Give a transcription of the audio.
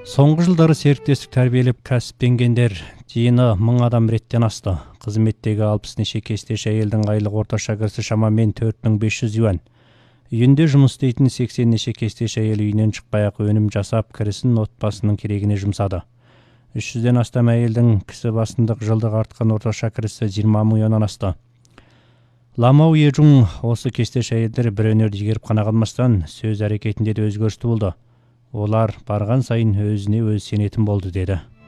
Соңғы жылдары серіктестік тәрбиелеп кәсіптенгендер жиыны 1000 адам реттен асты. Қызметтегі 60 неше кестеш әйелдің айлық орташа кірісі шамамен 4500 юан. Үйінде жұмыс істейтін 80 неше кестеш әйел үйінен шықпай-ақ өнім жасап, кірісін отбасының керегіне жұмсады. 300-ден астам әйелдің кісі басындық жылдық артқан орташа кірісі 20 мың юаннан асты. Ламау Ежун осы кестеш әйелдер бір өнерді игеріп қана қалмастан сөз әрекетінде де өзгерісті болды. Олар барған сайын өзіне өз сенетін болды деді.